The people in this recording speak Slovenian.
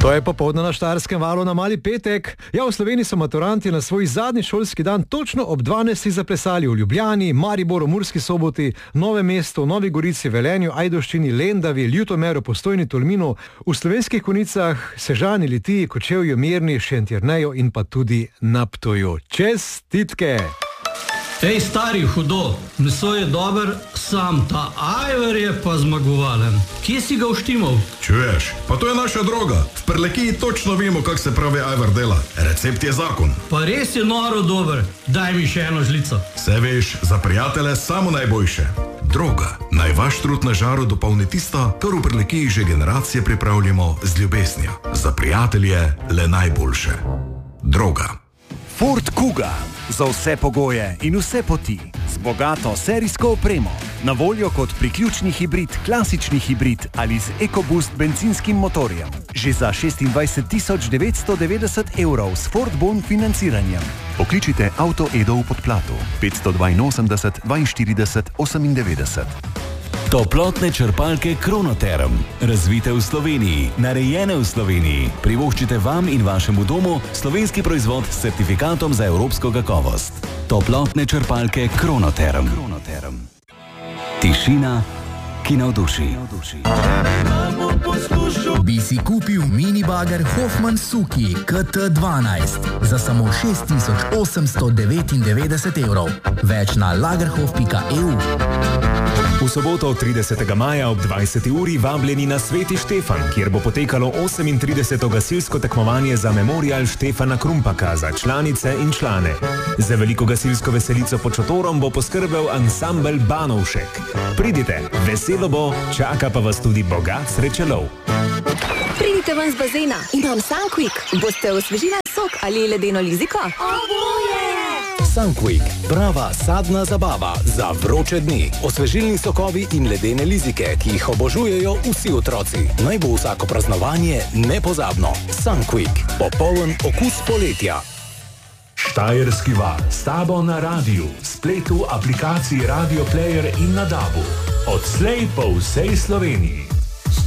To je popoldne na Štajerskem valu na Mali petek. Ja, v Sloveniji so maturanti na svoj zadnji šolski dan točno ob 12. zaplesali v Ljubljani, Mariboru, Murski Soboti, Novem mestu, Novi Gorici, Velenju, Ajdovščini, Lendavi, Ljutomeru, Postojni, Tolminu, v Slovenskih Konjicah, Sežani, Litiji, Kočevju, Mirni, Šentjerneju in pa tudi na Ptuju. Čestitke! Ej, stari, hudo, meso je dober, sam ta ajvar je pa zmagovalen. Kje si ga uštimal? Čuješ, pa to je naša droga. V Prlekiji točno vemo, kak se pravi ajvar dela. Recept je zakon. Pa res je noro dober, daj mi še eno žlico. Se veš, za prijatelje samo najboljše. Droga, naj vaš trud na žaru dopolni tisto, kar v Prlekiji že generacije pripravljamo z ljubeznijo. Za prijatelje le najboljše. Droga. Ford Kuga. Za vse pogoje in vse poti. Z bogato serijsko opremo. Na voljo kot priključni hibrid, klasični hibrid ali z EcoBoost benzinskim motorjem. Že za 26.990 evrov s Ford Bon financiranjem. Pokličite Auto Edo v Podplatu 582 42 98. Toplotne črpalke Kronoterm. Razvite v Sloveniji, narejene v Sloveniji. Privoščite vam in vašemu domu slovenski proizvod s certifikatom za evropsko kakovost. Toplotne črpalke Kronoterm. Tišina, ki navduši. Bi si kupil minibager Hoffman Suki KT12 za samo 6.899 evrov. Več na lagerhof.eu. V soboto 30. maja ob 20. uri vabljeni na Sveti Štefan, kjer bo potekalo 38. gasilsko tekmovanje za memorial Štefana Krumpaka za članice in člane. Za veliko gasilsko veselico pod šotorom bo poskrbel ansambel Banovšek. Pridite, veselo bo, čaka pa vas tudi bogat srečelov. Pridite ven z bazena, imam Sunquick. Boste osvežila sok ali ledeno liziko? Oboje! Sunquick, prava sadna zabava za vroče dni. Osvežilni sokovi in ledene lizike, ki jih obožujejo vsi otroci. Naj bo vsako praznovanje nepozabno. Sunquick, popoln okus poletja. Štajerski val, s tabo na radiju, spletu, aplikaciji Radio Player in na DAB-u. Odslej po vsej Sloveniji.